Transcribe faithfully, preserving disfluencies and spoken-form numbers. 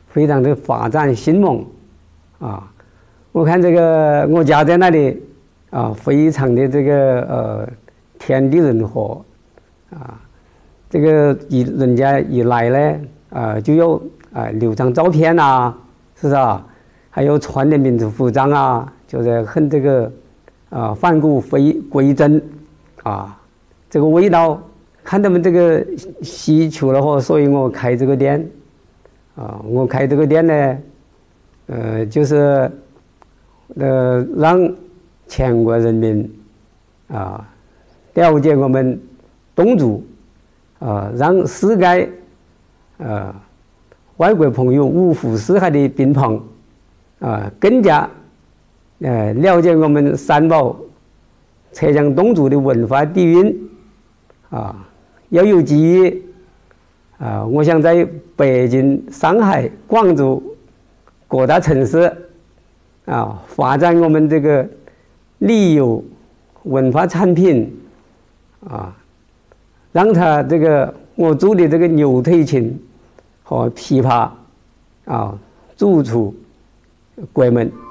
非常的发展兴隆啊。我看这个我家在那里啊，非常的这个呃天地人和啊，这个一人家一来呢啊，就有啊留张照片呐，是不是啊？还有穿的民族服装啊，就是很这个啊返璞归归真啊，这个味道看他们这个需求了后，所以我开这个店啊，我开这个店呢，呃，就是呃让全国人民啊了解我们侗族啊，让世界呃外国朋友五湖四海的宾朋啊更加呃了解我们三宝浙江侗族的文化底蕴啊，要有机遇啊，我想在北京、上海、广州各大城市啊，发展我们这个旅游文化产品啊，让他这个我做的这个牛腿琴和琵琶啊，走出国门。